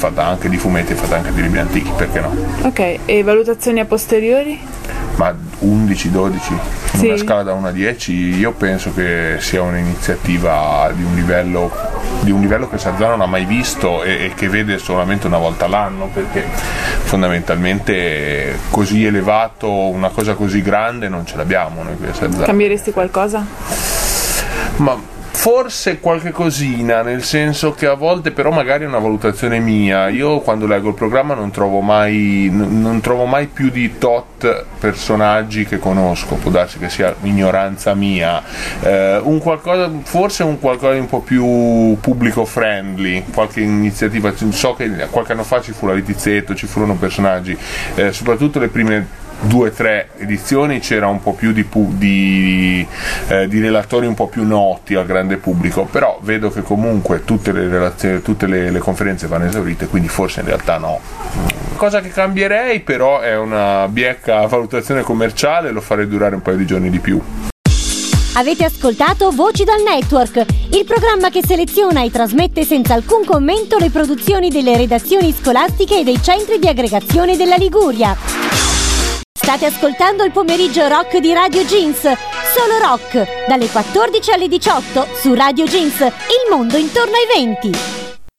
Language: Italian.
fatta anche di fumetti, è fatta anche di libri antichi, perché no? Ok, e valutazioni a posteriori? Ma 11-12, in Sì. una scala da 1 a 10, io penso che sia un'iniziativa di un livello che Sarzano non ha mai visto e che vede solamente una volta l'anno, perché fondamentalmente così elevato, una cosa così grande non ce l'abbiamo noi qui a Sarzano. Cambieresti qualcosa? Ma forse qualche cosina, nel senso che a volte, però magari è una valutazione mia, io quando leggo il programma non trovo mai più di tot personaggi che conosco, può darsi che sia ignoranza mia, forse un qualcosa di un po' più pubblico friendly, qualche iniziativa, so che qualche anno fa ci fu la Litizzetto, ci furono personaggi, soprattutto le prime 2-3 edizioni c'era un po' più di relatori un po' più noti al grande pubblico, però vedo che comunque tutte le conferenze vanno esaurite, quindi forse in realtà no. Cosa che cambierei però è una biecca valutazione commerciale, lo farei durare un paio di giorni di più. Avete ascoltato Voci dal Network, il programma che seleziona e trasmette senza alcun commento le produzioni delle redazioni scolastiche e dei centri di aggregazione della Liguria. State ascoltando il pomeriggio rock di Radio Jeans, solo rock, dalle 14 alle 18 su Radio Jeans, il mondo intorno ai 20.